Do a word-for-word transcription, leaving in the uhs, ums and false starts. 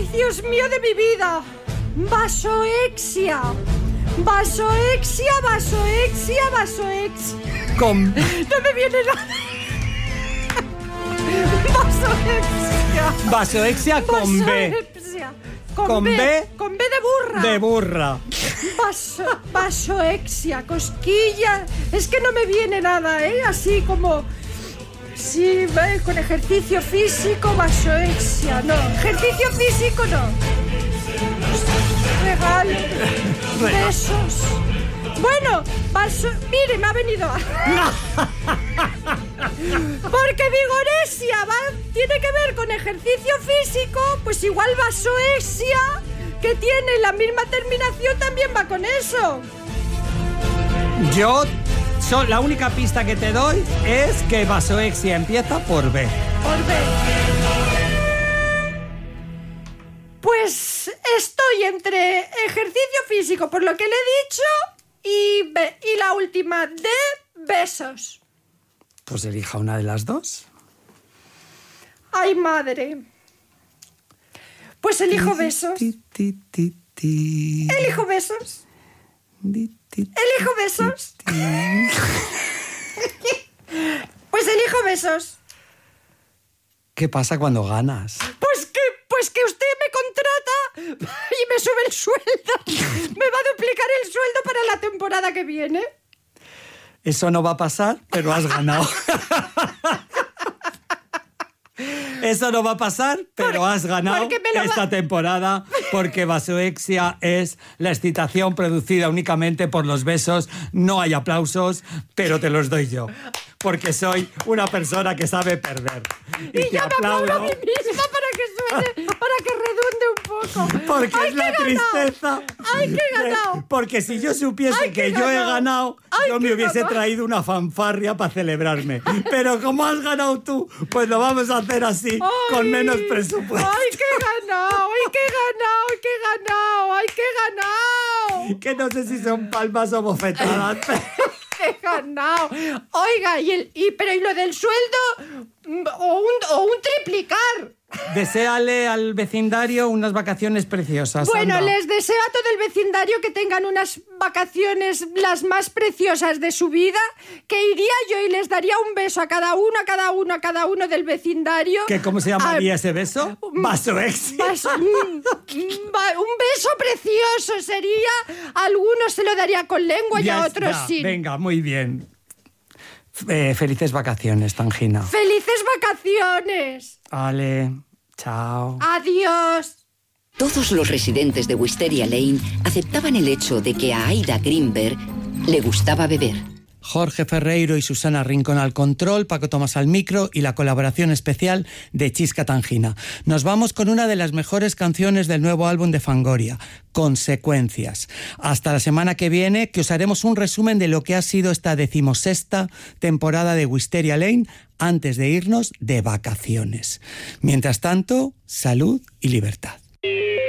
¡Ay, Dios mío de mi vida! Vasoexia. Vasoexia, vasoexia, vasoexia. Con... No me viene nada. Vasoexia. Vasoexia con B. Vasoexia. Con, Con B, B. Con B de burra. De burra. Vaso, vasoexia, cosquilla. Es que no me viene nada, ¿eh? Así como... Sí, ¿eh? Con ejercicio físico, vasoexia. No, ejercicio físico no. Regalo. Besos. Bueno, vaso... Mire, me ha venido... Porque vigoresia va, tiene que ver con ejercicio físico, pues igual vasoexia, que tiene la misma terminación, también va con eso. Yo, so, la única pista que te doy es que vasoexia empieza por B. Por B. Pues estoy entre ejercicio físico, por lo que le he dicho, y, B, y la última, de besos. Pues elija una de las dos. ¡Ay, madre! Pues elijo besos. Elijo besos. Elijo besos. Pues elijo besos. ¿Qué pasa cuando ganas? Pues que, pues que usted me contrata y me sube el sueldo. Me va a duplicar el sueldo para la temporada que viene. Eso no va a pasar, pero has ganado. Eso no va a pasar, pero Por, has ganado esta va... temporada, porque vasoexia es la excitación producida únicamente por los besos. No hay aplausos, pero te los doy yo, porque soy una persona que sabe perder. Y, y ya me aplaudo a mí misma para que suene, para que redunde un poco. Porque ¡Ay, es la tristeza. ¡Ay, qué he ganado! Porque si yo supiese Ay, que yo ganado. he ganado, Ay, yo me hubiese ganado. traído una fanfarria para celebrarme. Pero como has ganado tú, pues lo vamos a hacer así, ay, con menos presupuesto. ¡Ay, qué he ganado! ¡Ay, qué he ganado! ¡Ay, qué he ganado! ¡Ay, qué he ganado! Que no sé si son palmas o bofetadas. ¡He ganado! Oiga, ¿y el, y, pero ¿y lo del sueldo? ¿O un, o un triplicar? Deséale al vecindario unas vacaciones preciosas. Bueno, anda. les deseo a todo el vecindario que tengan unas vacaciones las más preciosas de su vida, que iría yo y les daría un beso a cada uno, a cada uno, a cada uno del vecindario. ¿Qué, ¿Cómo se llamaría a, ese beso? Vasoexia. Vaso, un, un beso precioso sería. A algunos se lo daría con lengua y Ya a otros está. sí. Venga, muy bien. Eh, felices vacaciones, Tangina. ¡Felices vacaciones! Ale, chao. ¡Adiós! Todos los residentes de Wisteria Lane aceptaban el hecho de que a Aida Greenberg le gustaba beber. Jorge Ferreiro y Susana Rincón al control, Paco Tomás al micro y la colaboración especial de Chisca Tangina. Nos vamos con una de las mejores canciones del nuevo álbum de Fangoria, Consecuencias. Hasta la semana que viene, que os haremos un resumen de lo que ha sido esta decimosexta temporada de Wisteria Lane antes de irnos de vacaciones. Mientras tanto, salud y libertad.